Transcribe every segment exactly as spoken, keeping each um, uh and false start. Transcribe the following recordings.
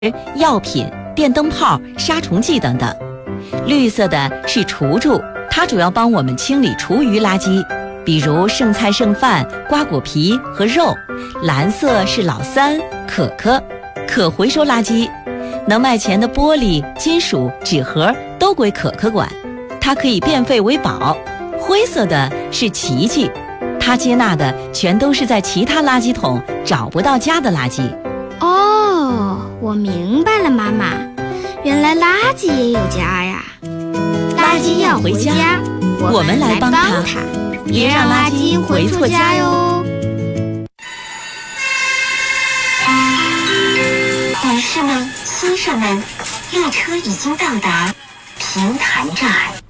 药品、电灯泡、杀虫剂等等。绿色的是厨助，它主要帮我们清理厨余垃圾，比如剩菜剩饭、瓜果皮和肉。蓝色是老三，可可，可回收垃圾，能卖钱的玻璃、金属、纸盒都归可可管，它可以变废为宝。灰色的是奇奇，它接纳的全都是在其他垃圾桶找不到家的垃圾。 哦，我明白了，妈妈，原来垃圾也有家呀。垃圾要回家，我们来帮它，别让垃圾回错家哟。 女士们、先生们，列车已经到达平潭站。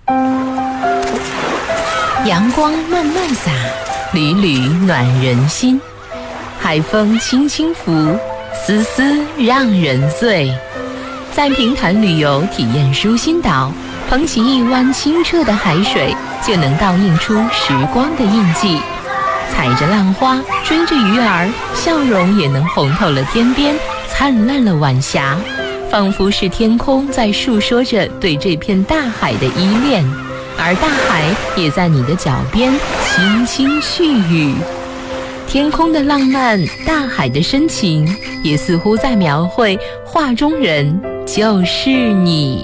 阳光慢慢洒，缕缕暖人心。海风轻轻拂，丝丝让人醉。在平潭旅游体验舒心岛，捧起一湾清澈的海水，就能倒映出时光的印记。踩着浪花，追着鱼儿，笑容也能红透了天边，灿烂了晚霞，仿佛是天空在诉说着对这片大海的依恋，而大海也在你的脚边轻轻絮语。天空的浪漫，大海的深情，也似乎在描绘画中人就是你。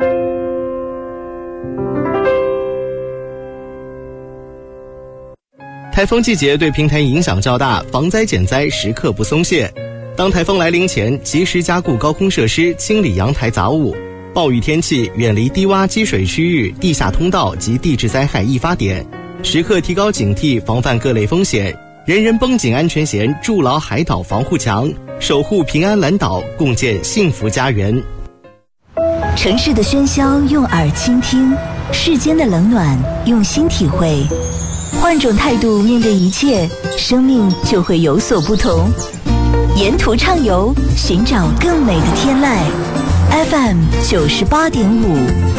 台风季节对平潭影响较大，防灾减灾时刻不松懈。当台风来临前，及时加固高空设施，清理阳台杂物。暴雨天气，远离低洼积水区域、地下通道及地质灾害易发点，时刻提高警惕，防范各类风险。人人绷紧安全弦，筑牢海岛防护墙，守护平安蓝岛，共建幸福家园。 城市的喧嚣用耳倾听，世间的冷暖用心体会。换种态度面对一切，生命就会有所不同。沿途畅游，寻找更美的天籁。F M 九十八点五。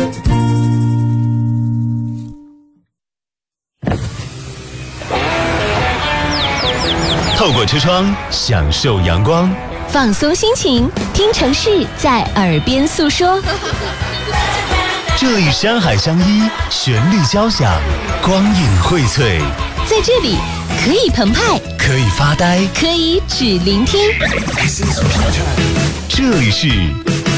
透过车窗享受阳光， 放松心情，听城市在耳边诉说。 这里山海相依，旋律交响，光影荟萃。 在这里可以澎湃， 可以发呆， 可以只聆听。 这里是